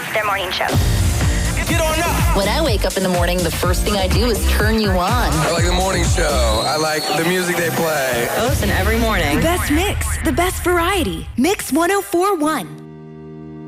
their morning show. Get on up. When I wake up in the morning, the first thing I do is turn you on. I like the morning show. I like the music they play. I listen every morning. The best mix, the best variety. Mix 104.1.